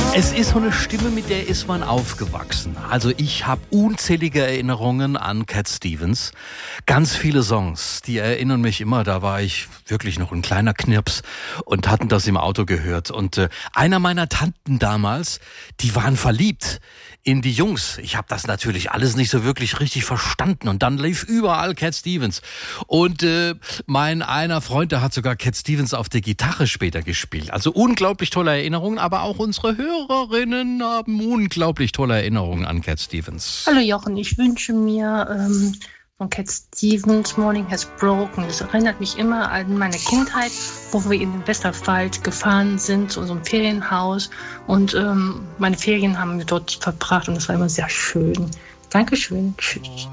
Es ist so eine Stimme, mit der ist man aufgewachsen. Also ich habe unzählige Erinnerungen an Cat Stevens. Ganz viele Songs, die erinnern mich immer, da war ich wirklich noch ein kleiner Knirps und hatten das im Auto gehört. Und einer meiner Tanten damals, die waren verliebt in die Jungs. Ich habe das natürlich alles nicht so wirklich richtig verstanden. Und dann lief überall Cat Stevens. Und mein einer Freund, der hat sogar Cat Stevens auf der Gitarre später gespielt. Also unglaublich tolle Erinnerungen, aber auch unsere Hörerinnen haben unglaublich tolle Erinnerungen an Cat Stevens. Hallo Jochen, ich wünsche mir von Cat Stevens Morning Has Broken. Das erinnert mich immer an meine Kindheit, wo wir in den Westerwald gefahren sind zu unserem Ferienhaus und meine Ferien haben wir dort verbracht und das war immer sehr schön. Dankeschön, tschüss.